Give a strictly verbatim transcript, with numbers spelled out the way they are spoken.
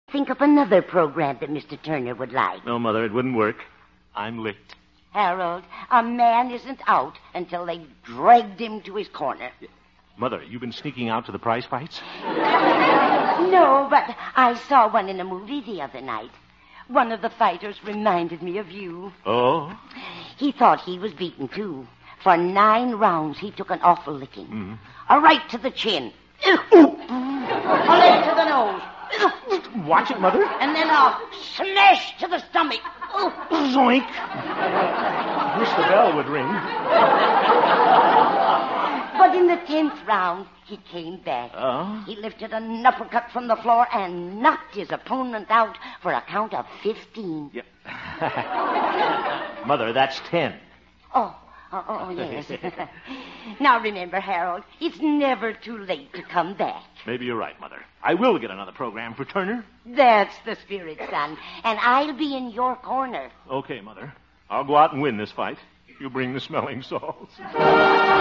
think of another program that Mister Turner would like. No, Mother, it wouldn't work. I'm licked. Harold, a man isn't out until they've dragged him to his corner. Mother, you've been sneaking out to the prize fights? No, but I saw one in a movie the other night. One of the fighters reminded me of you. Oh? He thought he was beaten, too. For nine rounds, he took an awful licking. Mm-hmm. A right to the chin. A leg to the nose. Watch it, Mother. And then a smash to the stomach. Zoink. I wish the bell would ring. But in the tenth round, he came back. Oh? He lifted an uppercut from the floor and knocked his opponent out for a count of fifteen. Yeah. Mother, that's ten. Oh, oh, oh yes. Now remember, Harold, it's never too late to come back. Maybe you're right, Mother. I will get another program for Turner. That's the spirit, son. And I'll be in your corner. Okay, Mother. I'll go out and win this fight. You bring the smelling salts.